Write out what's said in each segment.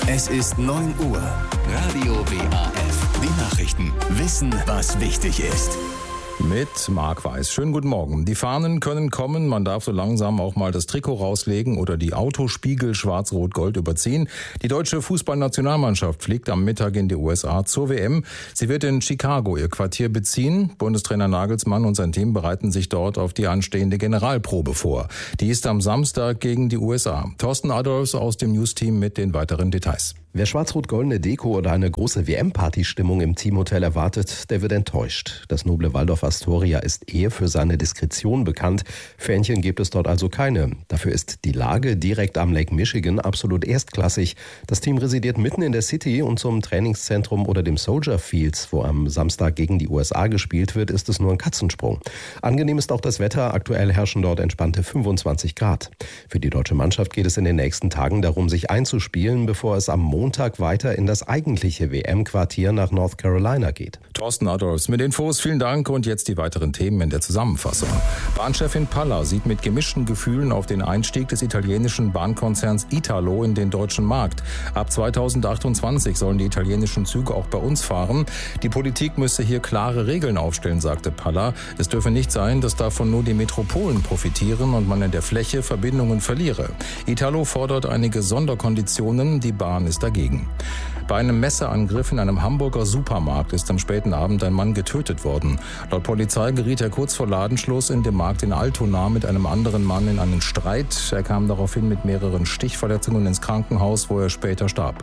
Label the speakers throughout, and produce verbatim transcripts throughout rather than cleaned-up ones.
Speaker 1: Es ist neun Uhr. Radio W A F. Die Nachrichten. Wissen, was wichtig ist.
Speaker 2: Mit Marc Weiß. Schönen guten Morgen. Die Fahnen können kommen. Man darf so langsam auch mal das Trikot rauslegen oder die Autospiegel schwarz-rot-gold überziehen. Die deutsche Fußballnationalmannschaft fliegt am Mittag in die U S A zur W M. Sie wird in Chicago ihr Quartier beziehen. Bundestrainer Nagelsmann und sein Team bereiten sich dort auf die anstehende Generalprobe vor. Die ist am Samstag gegen die U S A. Thorsten Adolfs aus dem News-Team mit den weiteren Details.
Speaker 3: Wer schwarz-rot-goldene Deko oder eine große W M-Party-Stimmung im Teamhotel erwartet, der wird enttäuscht. Das noble Waldorf Astoria ist eher für seine Diskretion bekannt. Fähnchen gibt es dort also keine. Dafür ist die Lage direkt am Lake Michigan absolut erstklassig. Das Team residiert mitten in der City und zum Trainingszentrum oder dem Soldier Fields, wo am Samstag gegen die U S A gespielt wird, ist es nur ein Katzensprung. Angenehm ist auch das Wetter. Aktuell herrschen dort entspannte fünfundzwanzig Grad. Für die deutsche Mannschaft geht es in den nächsten Tagen darum, sich einzuspielen, bevor es am Montag Montag weiter in das eigentliche W M-Quartier nach North Carolina geht.
Speaker 2: Thorsten Adolfs mit Infos, vielen Dank und jetzt die weiteren Themen in der Zusammenfassung. Bahnchefin Palla sieht mit gemischten Gefühlen auf den Einstieg des italienischen Bahnkonzerns Italo in den deutschen Markt. Ab zweitausendachtundzwanzig sollen die italienischen Züge auch bei uns fahren. Die Politik müsse hier klare Regeln aufstellen, sagte Palla. Es dürfe nicht sein, dass davon nur die Metropolen profitieren und man in der Fläche Verbindungen verliere. Italo fordert einige Sonderkonditionen, die Bahn ist dagegen. Bei einem Messerangriff in einem Hamburger Supermarkt ist am späten Abend ein Mann getötet worden. Laut Polizei geriet er kurz vor Ladenschluss in dem Markt in Altona mit einem anderen Mann in einen Streit. Er kam daraufhin mit mehreren Stichverletzungen ins Krankenhaus, wo er später starb.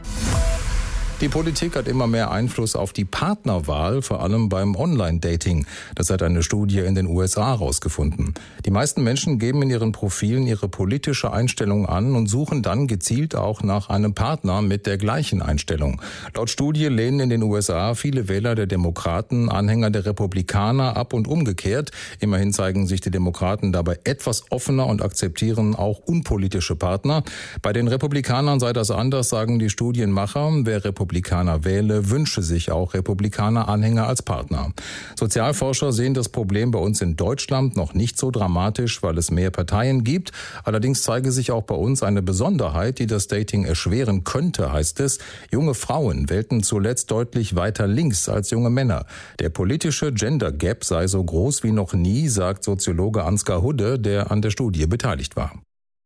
Speaker 2: Die Politik hat immer mehr Einfluss auf die Partnerwahl, vor allem beim Online-Dating. Das hat eine Studie in den U S A herausgefunden. Die meisten Menschen geben in ihren Profilen ihre politische Einstellung an und suchen dann gezielt auch nach einem Partner mit der gleichen Einstellung. Laut Studie lehnen in den U S A viele Wähler der Demokraten Anhänger der Republikaner ab und umgekehrt. Immerhin zeigen sich die Demokraten dabei etwas offener und akzeptieren auch unpolitische Partner. Bei den Republikanern sei das anders, sagen die Studienmacher. Wer Republikaner Republikaner wähle, wünsche sich auch Republikaner-Anhänger als Partner. Sozialforscher sehen das Problem bei uns in Deutschland noch nicht so dramatisch, weil es mehr Parteien gibt. Allerdings zeige sich auch bei uns eine Besonderheit, die das Dating erschweren könnte, heißt es. Junge Frauen wählten zuletzt deutlich weiter links als junge Männer. Der politische Gender Gap sei so groß wie noch nie, sagt Soziologe Ansgar Hudde, der an der Studie beteiligt war.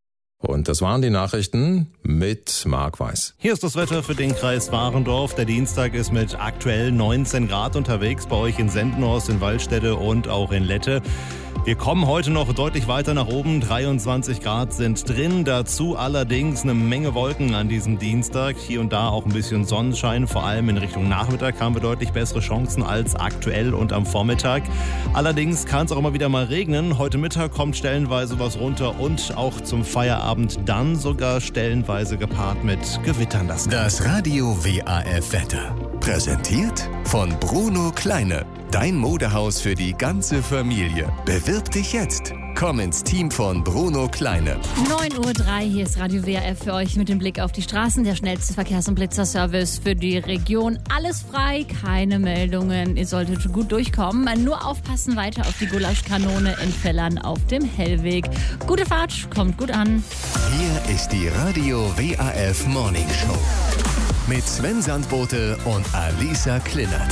Speaker 2: Und das waren die Nachrichten mit Marc Weiß.
Speaker 4: Hier ist das Wetter für den Kreis Warendorf. Der Dienstag ist mit aktuell neunzehn Grad unterwegs bei euch in Sendenhorst, in Waldstätte und auch in Lette. Wir kommen heute noch deutlich weiter nach oben. dreiundzwanzig Grad sind drin. Dazu allerdings eine Menge Wolken an diesem Dienstag. Hier und da auch ein bisschen Sonnenschein. Vor allem in Richtung Nachmittag haben wir deutlich bessere Chancen als aktuell und am Vormittag. Allerdings kann es auch immer wieder mal regnen. Heute Mittag kommt stellenweise was runter und auch zum Feierabend dann sogar stellenweise gepaart mit Gewittern. Das,
Speaker 1: das Radio W A F Wetter. Präsentiert von Bruno Kleine. Dein Modehaus für die ganze Familie. Bewirb dich jetzt. Komm ins Team von Bruno Kleine.
Speaker 5: neun Uhr drei, hier ist Radio W A F für euch mit dem Blick auf die Straßen. Der schnellste Verkehrs- und Blitzerservice für die Region. Alles frei, keine Meldungen. Ihr solltet gut durchkommen. Nur aufpassen weiter auf die Gulaschkanone in Fellern auf dem Hellweg. Gute Fahrt, kommt gut an.
Speaker 1: Hier ist die Radio W A F Morning Show. Mit Sven Sandbote und Alisa Klinnert.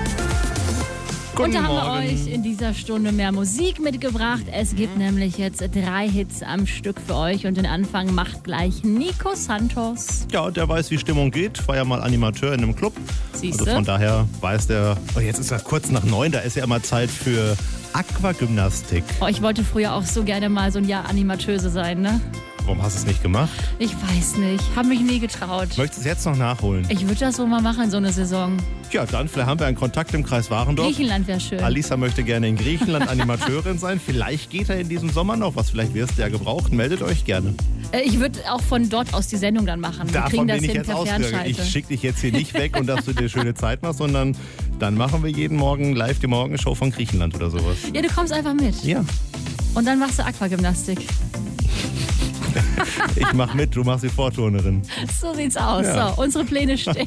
Speaker 5: Und da haben wir euch in dieser Stunde mehr Musik mitgebracht. Es gibt nämlich jetzt drei Hits am Stück für euch. Und den Anfang macht gleich Nico Santos.
Speaker 4: Ja, der weiß, wie Stimmung geht. War ja mal Animateur in einem Club.
Speaker 5: Siehste?
Speaker 4: Also von daher weiß der... Oh, jetzt ist er kurz nach neun. Da ist ja immer Zeit für Aquagymnastik.
Speaker 5: Oh, ich wollte früher auch so gerne mal so ein Jahr Animateuse sein, ne?
Speaker 4: Warum hast du es nicht gemacht?
Speaker 5: Ich weiß nicht. Hab mich nie getraut.
Speaker 4: Möchtest du es jetzt noch nachholen?
Speaker 5: Ich würde das wohl mal machen, so eine Saison.
Speaker 4: Ja, dann vielleicht haben wir einen Kontakt im Kreis Warendorf.
Speaker 5: Griechenland wäre schön.
Speaker 4: Alisa möchte gerne in Griechenland Animateurin sein. Vielleicht geht er in diesem Sommer noch was. Vielleicht wirst du ja gebraucht. Meldet euch gerne.
Speaker 5: Äh, ich würde auch von dort aus die Sendung dann machen. Wir
Speaker 4: Davon
Speaker 5: kriegen das
Speaker 4: bin ich
Speaker 5: hin
Speaker 4: jetzt
Speaker 5: per
Speaker 4: ausgegangen.
Speaker 5: Fernschalte.
Speaker 4: Ich schicke dich jetzt hier nicht weg und dass du dir schöne Zeit machst, sondern dann machen wir jeden Morgen live die Morgenshow von Griechenland oder sowas.
Speaker 5: Ja, du kommst einfach mit.
Speaker 4: Ja.
Speaker 5: Und dann machst du Aquagymnastik.
Speaker 4: Ich mach mit, du machst die Vorturnerin.
Speaker 5: So sieht's aus.
Speaker 4: Ja.
Speaker 5: So, unsere Pläne stehen.